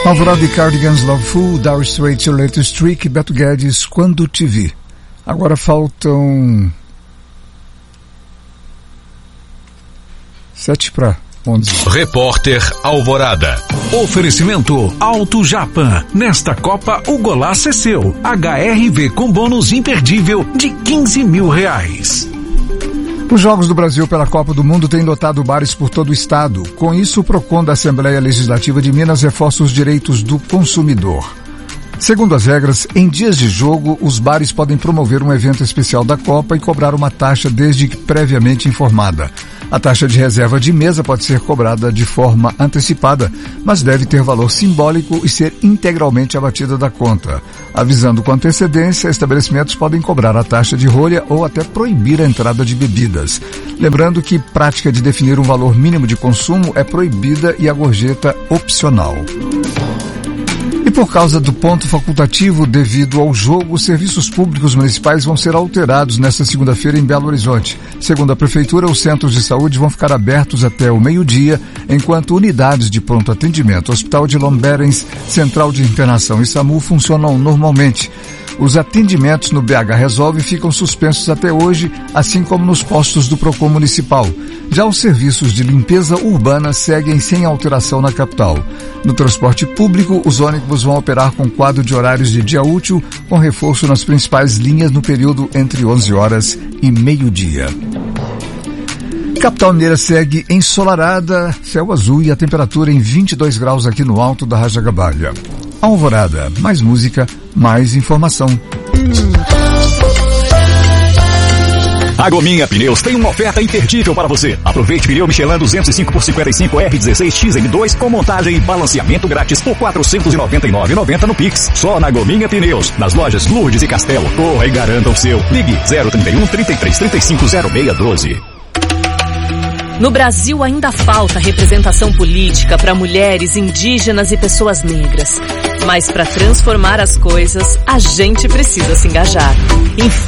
Alvorada e Cardigans, Loveful, Dire Straits, Latest Streak, Beto Guedes, Quando Te Vi. Agora faltam 7:11. Repórter Alvorada. Oferecimento Auto Japan. Nesta Copa, o golaço é seu. HRV com bônus imperdível de R$15 mil. Os Jogos do Brasil pela Copa do Mundo têm lotado bares por todo o estado. Com isso, o PROCON da Assembleia Legislativa de Minas reforça os direitos do consumidor. Segundo as regras, em dias de jogo, os bares podem promover um evento especial da Copa e cobrar uma taxa desde que previamente informada. A taxa de reserva de mesa pode ser cobrada de forma antecipada, mas deve ter valor simbólico e ser integralmente abatida da conta. Avisando com antecedência, estabelecimentos podem cobrar a taxa de rolha ou até proibir a entrada de bebidas. Lembrando que prática de definir um valor mínimo de consumo é proibida e a gorjeta opcional. E por causa do ponto facultativo devido ao jogo, os serviços públicos municipais vão ser alterados nesta segunda-feira em Belo Horizonte. Segundo a Prefeitura, os centros de saúde vão ficar abertos até o meio-dia, enquanto unidades de pronto atendimento, Hospital de Lomberens, Central de Internação e SAMU funcionam normalmente. Os atendimentos no BH Resolve ficam suspensos até hoje, assim como nos postos do PROCON municipal. Já os serviços de limpeza urbana seguem sem alteração na capital. No transporte público, os ônibus vão operar com quadro de horários de dia útil, com reforço nas principais linhas no período entre 11 horas e meio-dia. Capital Mineira segue ensolarada, céu azul e a temperatura em 22 graus aqui no alto da Rajagabalha. Alvorada, mais música, mais informação. A Gominha Pneus tem uma oferta imperdível para você. Aproveite pneu Michelin 205 por 55 R16 XM2 com montagem e balanceamento grátis por R$ 499,90 no Pix. Só na Gominha Pneus, nas lojas Lourdes e Castelo. Corra e garanta o seu. Ligue 031 33 35 0612. No Brasil ainda falta representação política para mulheres, indígenas e pessoas negras. Mas para transformar as coisas, a gente precisa se engajar.